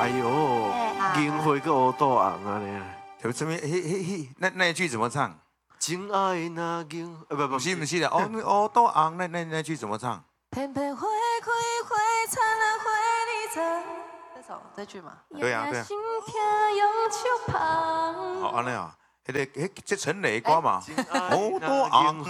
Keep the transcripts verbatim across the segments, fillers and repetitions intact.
哎呦，银花个乌豆红啊你。 有什么？嘿嘿嘿，那那一句怎么唱？ 真爱那银，呃不不， 不是不是的，哦哦都昂，那那那句怎么唱？ 片片花开花灿烂花里长，这首这句嘛。 对啊对啊。 心跳用手捧。 好，安尼啊，迄个迄这陈雷歌嘛，哦都昂。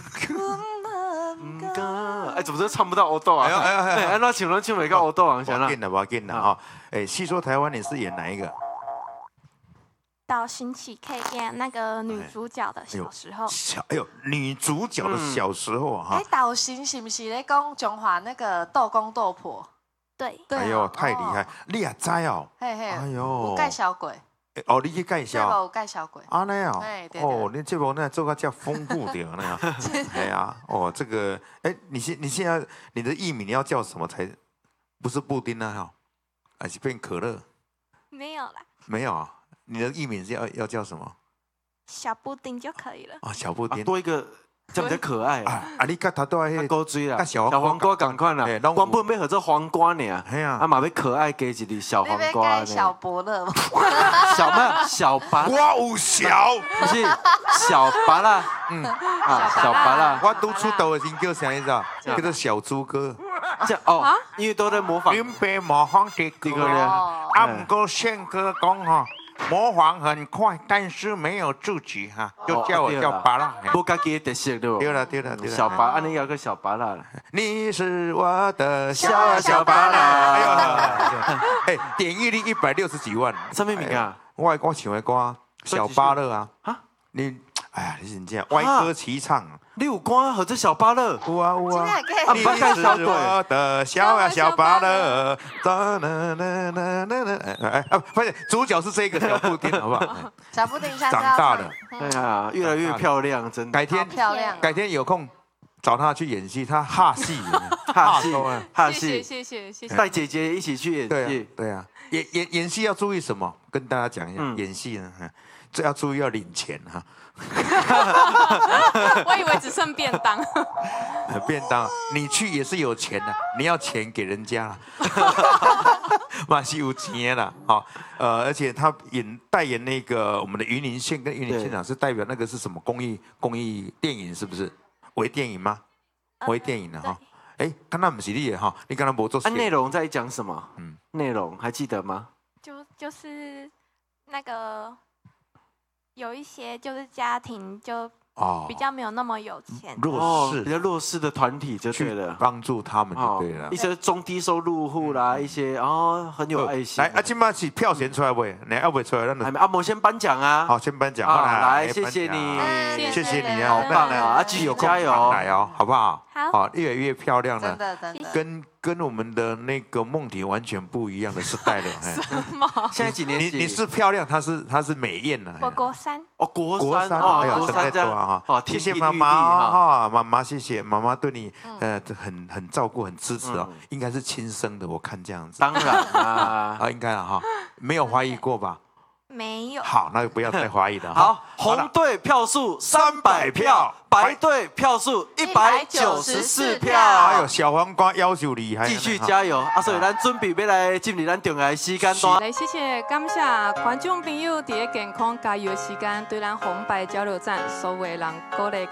哎，怎么都唱不到欧豆啊？哎哎哎，哎，那请问请问个欧豆啊？ 不要紧了，不要紧了哈。哎，戏说台湾你是演哪一个？ 到新起可以演那个女主角的小时候。 小哎呦，女主角的小时候啊！ 哎，导星是不是咧讲中华那个斗公斗婆？ 对。 哎呦，太厉害！你也知哦？ 嘿嘿。 哎呦。 有介绍过。 哦，你去介绍。 有介绍过。 安尼哦。 哎，对。 哦，你这部那做个叫丰富点那样。哎呀，哦，这个哎，你现你现在你的艺名你要叫什么才？不是布丁啊哈，还是变可乐？ 没有啦。 没有啊。你的艺名是要要叫什么？ 小布丁就可以了。 啊，小布丁多一个，这样比较可爱啊！ 啊，你甲他都系高追啦， 小小黄瓜赶快啦！光本要合作黄瓜呢， 系啊， 啊嘛要可爱加一粒小黄瓜呢。 小伯乐吗？ 小咩？小拔？ 我有小， 不是小拔啦，嗯啊，小拔啦。 我都出道的时叫啥意思啊？叫做小猪哥。 这哦，因为都在模仿。 林北模仿这个呢，啊，不过宪哥讲哈。模仿很快，但是没有自己哈，就叫我叫拔蜡， 不家己的特色对不？ 对了对了对了， 小拔，安尼有个小拔蜡， 你是我的小小拔蜡，哎呦，哎，点阅率一百六十几万， 什么名啊？ 我我唱的歌小芭乐啊，啊，你，哎呀，你是这样歪歌齐唱。 你有歌和这小芭乐？ 有啊有啊， 你是我的小啊小芭乐，哒啦啦啦啦啦，哎啊，不是，主角是这个小布丁，好不好？ 小布丁长大了， 对啊，越来越漂亮，真的。 改天漂亮， 改天有空找他去演戏，他哈戏， 哈戏，哈戏， 谢谢谢谢谢， 带姐姐一起去演戏， 对啊，演演演戏要注意什么？跟大家讲一下，演戏呢，这要注意要领钱哈。 我以为只剩便当。 便当，你去也是有钱的，你要钱给人家啦。嘛是有钱啦，好，呃，而且他演代言那个我们的云林县跟云林县长是代表那个是什么公益公益电影是不是？微电影吗？微电影的哈。哎，刚刚不是你的哈，你刚刚没做。 啊，内容在讲什么？嗯，内容还记得吗？ 就就是那个。有一些就是家庭就比较没有那么有钱， 弱势比较弱势的团体就对了， 帮助他们就对了。 一些中低收入户啦，一些哦很有爱心。 来，啊，今麦是票选出来未？你还未出来？ 还没啊，我先颁奖啊。 好，先颁奖。 来，谢谢你， 谢谢你啊， 好棒啊！啊，继续加油， 来哦，好不好？ 好， 好，越来越漂亮了。 真的真的。 跟跟我们的那个梦婷完全不一样的时代了。 什么？ 现在几年级？ 你你是漂亮，她是她是美艳了。 我国三。 哦，国国三， 哎呀，真的啊哈！谢谢妈妈哈，妈妈谢谢妈妈对你呃很很照顾很支持哦，应该是亲生的，我看这样子。 当然啊， 啊应该了哈，没有怀疑过吧？ 没有。 好，那就不要再怀疑了。 好，红队票数三百票，白队票数一百九十四票。 哎呦，小黄瓜要求厉害， 继续加油啊！所以咱准备要来进入咱重要的时间段。 来，谢谢感谢观众朋友伫咧健康加油的时间，对咱红白交流站所有人鼓励